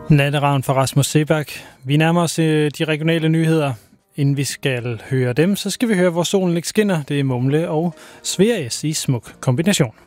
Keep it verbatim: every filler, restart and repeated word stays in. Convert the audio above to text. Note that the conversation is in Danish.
Natteravn fra Rasmus Seebach. Vi nærmer os de regionale nyheder. Inden vi skal høre dem, så skal vi høre, hvor solen ikke skinner. Det er Mumle og Sverige i smuk kombination.